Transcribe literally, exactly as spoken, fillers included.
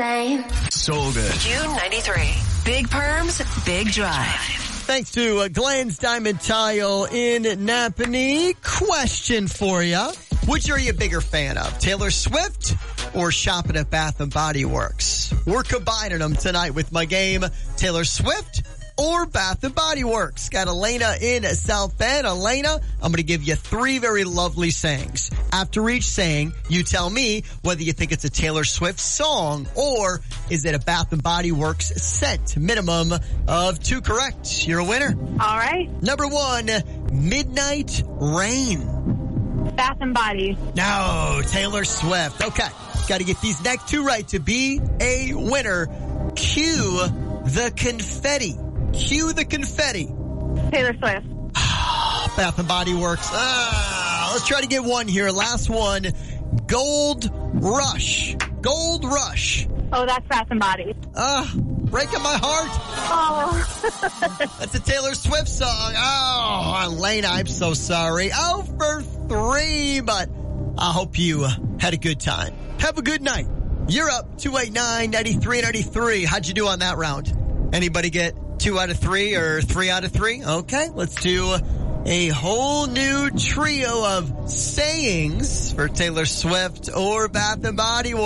same. So good. June ninety-three. Big Perms, Big Drive. Thanks to uh, Glenn's Diamond Tile in Napanee. Question for you. Which are you a bigger fan of? Taylor Swift or shopping at Bath and Body Works? We're combining them tonight with my game, Taylor Swift or Bath and Body Works. Got Elena in South Bend. Elena, I'm going to give you three very lovely sayings. After each saying, you tell me whether you think it's a Taylor Swift song or is it a Bath and Body Works scent. Minimum of two correct. You're a winner. All right. Number one, Midnight Rain. Bath and Body. No, Taylor Swift. Okay. Got to get these next two right to be a winner. Cue the confetti. Cue the confetti. Taylor Swift. Bath and Body Works. Ah, let's try to get one here. Last one. Gold Rush. Gold Rush. Oh, that's Bath and Body. Ah, breaking my heart. Oh. That's a Taylor Swift song. Oh, Elena, I'm so sorry. Oh, for three, but I hope you had a good time. Have a good night. You're up two eight nine, nine three nine three. How'd you do on that round? Anybody get two out of three or three out of three? Okay, let's do a whole new trio of sayings for Taylor Swift or Bath and Body Works.